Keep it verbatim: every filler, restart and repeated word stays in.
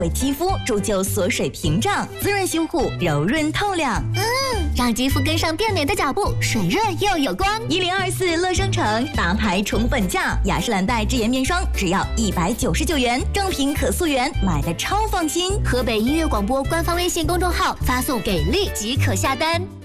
为肌肤铸就锁水屏障，滋润修护，柔润透亮。 嗯，让肌肤跟上变美的脚步，水润又有光。 一零二四乐生城大牌宠粉价，雅诗兰黛智颜面霜只要一百九十九元，正品可溯源，买的超放心。 河北音乐广播官方微信公众号发送“给力”即可下单。